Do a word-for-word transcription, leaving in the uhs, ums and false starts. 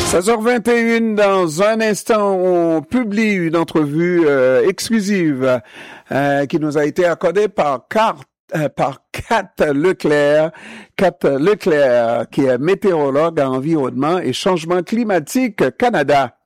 seize heures vingt et une, dans un instant, on publie une entrevue euh, exclusive euh, qui nous a été accordée par Kat, euh, par Kat Leclerc. Kat Leclerc, qui est météorologue à Environnement et Changement climatique Canada.